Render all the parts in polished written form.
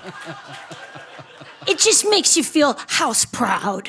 It just makes you feel house proud.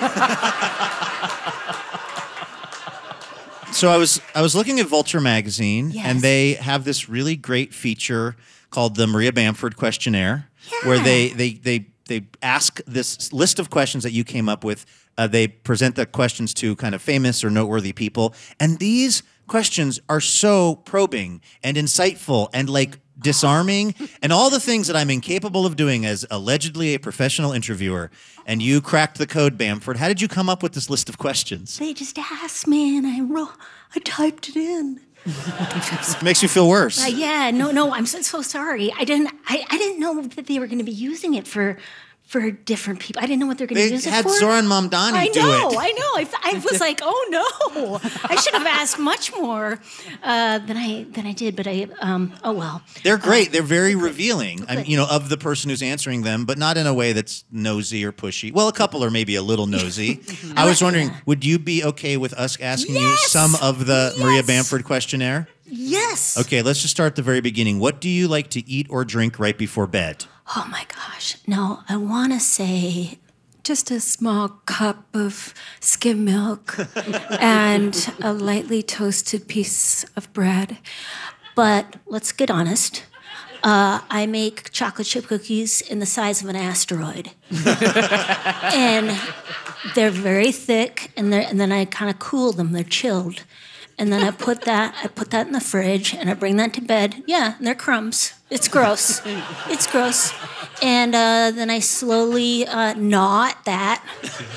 So I was looking at Vulture magazine, Yes. and they have this really great feature called the Maria Bamford Questionnaire, Yeah. where they ask this list of questions that you came up with. They present the questions to kind of famous or noteworthy people, and these questions are so probing and insightful and like disarming and all the things that I'm incapable of doing as allegedly a professional interviewer. And you cracked the code, Bamford. How did you come up with this list of questions? They just asked me, and I typed it in. Makes you feel worse. Yeah, no, I'm so sorry. I didn't know that they were going to be using it for different people. I didn't know what they're going to They use it had for. Zoran Mamdani do it. I know. I was like, oh no, I should have asked much more than I did. But oh well. They're great. They're very revealing, of the person who's answering them, but not in a way that's nosy or pushy. Well, a couple are maybe a little nosy. I was wondering, would you be okay with us asking you some of the Maria Bamford questionnaire? Yes. Okay, let's just start at the very beginning. What do you like to eat or drink right before bed? Oh my gosh. No, I want to say just a small cup of skim milk and a lightly toasted piece of bread. But let's get honest. I make chocolate chip cookies in the size of an asteroid. And they're very thick, and then I kind of cool them. They're chilled. And then I put that in the fridge, and I bring that to bed. Yeah, and they're crumbs. It's gross. It's gross. And then I slowly gnaw at that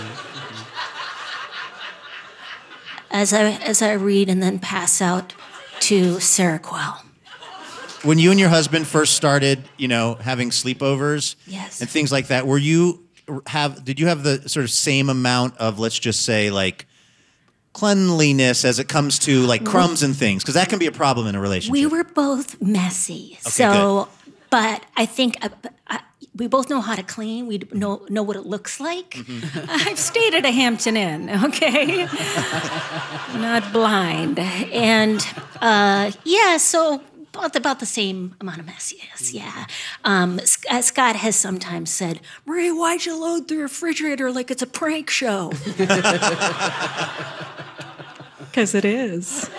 as I read, and then pass out to Seroquel. When you and your husband first started, having sleepovers Yes. and things like that, did you have the sort of same amount of, let's just say, like, cleanliness as it comes to like crumbs and things? Because that can be a problem in a relationship. We were both messy. Okay, so, but I think we both know how to clean. We know what it looks like. Mm-hmm. I've stayed at a Hampton Inn, okay? Not blind. And so about the same amount of messiness, yeah. Scott has sometimes said, Maria, why'd you load the refrigerator like it's a prank show? Because it is.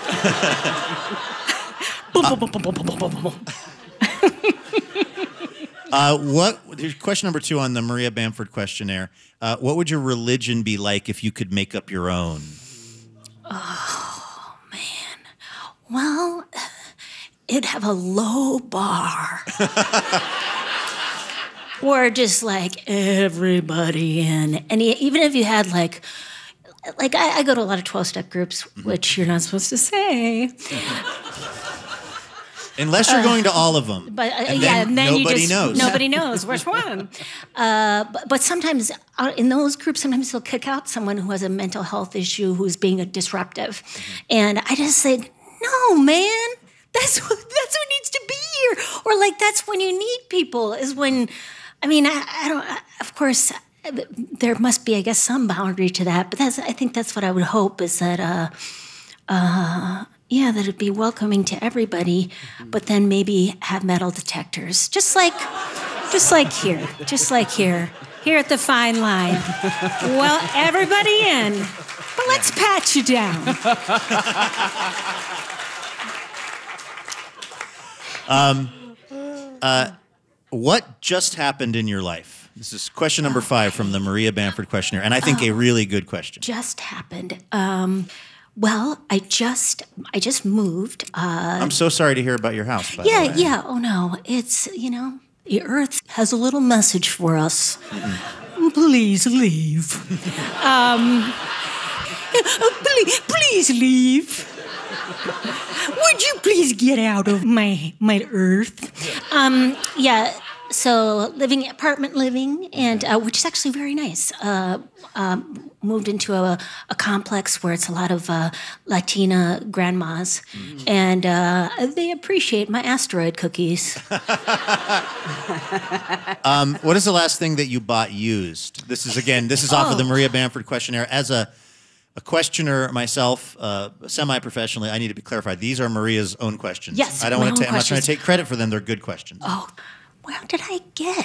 Question number 2 on the Maria Bamford questionnaire. What would your religion be like if you could make up your own? Oh, man. Well, it'd have a low bar. Or just like everybody in. And even if you had like I go to a lot of 12-step groups, which you're not supposed to say. Unless you're going to all of them. But and then nobody knows. Nobody knows which one. But sometimes in those groups, sometimes they'll kick out someone who has a mental health issue who's being a disruptive. And I just say, no, man, that's what needs to be here. Or like that's when you need people is when, I don't, of course, there must be, I guess, some boundary to that. But I think that's what I would hope is that, that it'd be welcoming to everybody, but then maybe have metal detectors, just like here at the Fine Line. Well, everybody in, but let's pat you down. What just happened in your life? This is question number 5 from the Maria Bamford questionnaire, and I think a really good question. Just happened. Well, I just moved. I'm so sorry to hear about your house, by the way. Yeah. Oh, no. It's, the earth has a little message for us. Mm-hmm. Please leave. Please leave. Would you please get out of my earth? So apartment living, and which is actually very nice. Moved into a complex where it's a lot of Latina grandmas, and they appreciate my asteroid cookies. What is the last thing that you bought used? This is off of the Maria Bamford questionnaire. As a questioner myself, semi-professionally, I need to be clarified. These are Maria's own questions. Yes, I'm not trying to questions. take credit for them. They're good questions. Oh, what did I get?